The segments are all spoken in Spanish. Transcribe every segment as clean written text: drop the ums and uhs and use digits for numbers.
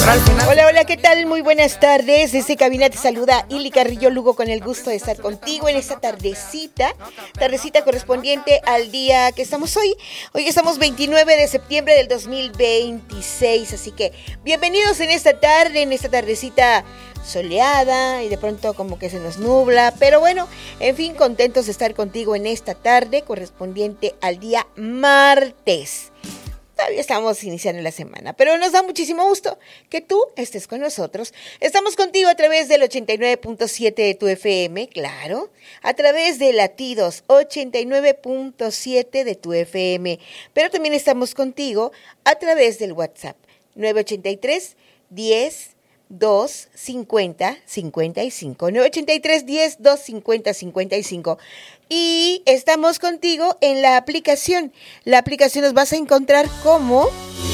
Hola, hola, ¿qué tal? Muy buenas tardes. Desde cabina te saluda Ili Carrillo Lugo con el gusto de estar contigo en esta tardecita correspondiente al día que estamos hoy. Hoy estamos 29 de septiembre del 2026, así que bienvenidos en esta tarde, en esta tardecita soleada y de pronto como que se nos nubla, pero bueno, en fin, contentos de estar contigo en esta tarde correspondiente al día martes. Todavía estamos iniciando la semana, pero nos da muchísimo gusto que tú estés con nosotros. Estamos contigo a través del 89.7 de tu FM, claro, a través de Latidos 89.7 de tu FM, pero también estamos contigo a través del WhatsApp 983 10 2 50 55 983 10 2 50 55 y estamos contigo en la aplicación. La aplicación nos vas a encontrar como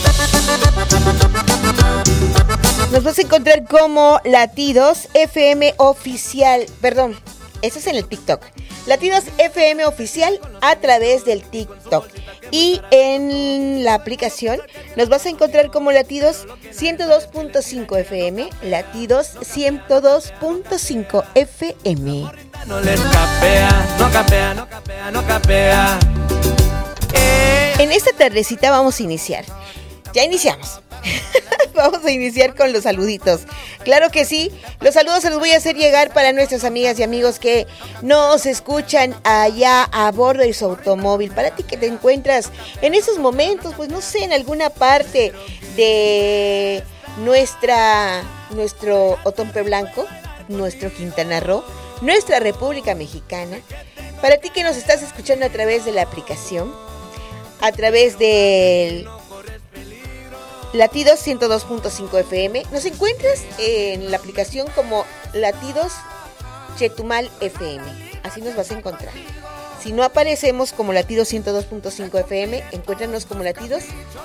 Latidos FM Oficial, perdón, eso es en el TikTok. Latidos FM Oficial a través del TikTok. Y en la aplicación nos vas a encontrar como Latidos 102.5 FM, Latidos 102.5 FM. No les capea, no capea, no capea, no capea. En esta tardecita vamos a iniciar. Ya iniciamos. Vamos a iniciar con los saluditos. Claro que sí, los saludos se los voy a hacer llegar para nuestras amigas y amigos que nos escuchan allá a bordo de su automóvil. Para ti que te encuentras en esos momentos, pues no sé, en alguna parte de nuestro Otompe Blanco, nuestro Quintana Roo, nuestra República Mexicana. Para ti que nos estás escuchando a través de la aplicación, a través del Latidos 102.5 FM. Nos encuentras en la aplicación como Latidos Chetumal FM. Así nos vas a encontrar. Si no aparecemos como Latidos 102.5 FM, encuéntranos como Latidos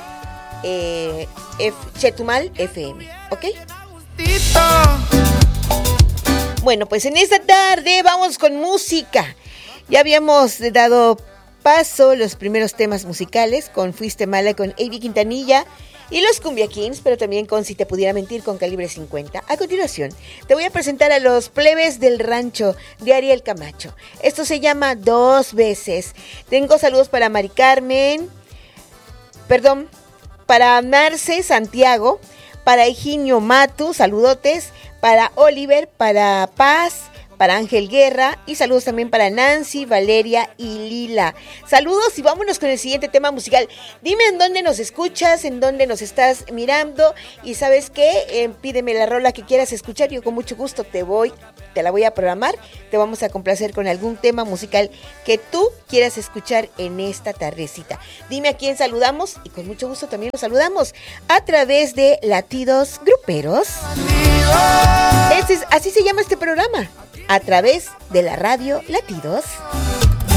Chetumal FM. ¿Ok? Bueno, pues en esta tarde vamos con música. Ya habíamos dado paso los primeros temas musicales con Fuiste Mala con A.B. Quintanilla y los Cumbia Kings, pero también con Si Te Pudiera Mentir con Calibre 50. A continuación, te voy a presentar a los Plebes del Rancho de Ariel Camacho. Esto se llama Dos Veces. Tengo saludos para Mari Carmen, para Marce Santiago, para Higinio Matu, saludotes, para Oliver, para Paz, para Ángel Guerra y saludos también para Nancy, Valeria y Lila. Saludos y vámonos con el siguiente tema musical. Dime en dónde nos escuchas, en dónde nos estás mirando y ¿sabes qué? Pídeme la rola que quieras escuchar, yo con mucho gusto te la voy a programar, te vamos a complacer con algún tema musical que tú quieras escuchar en esta tardecita. Dime a quién saludamos y con mucho gusto también nos saludamos a través de Latidos Gruperos. Así se llama este programa, a través de la radio Latidos.